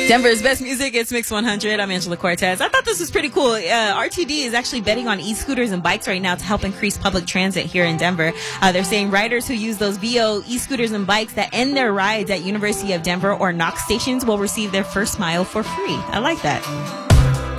Denver's best music, it's Mix 100. I'm Angela Cortez. I thought this was pretty cool. RTD is actually betting on e-scooters and bikes right now to help increase public transit here in Denver. They're saying riders who use those VO e-scooters and bikes that end their rides at University of Denver or Knox stations will receive their first mile for free. I like that.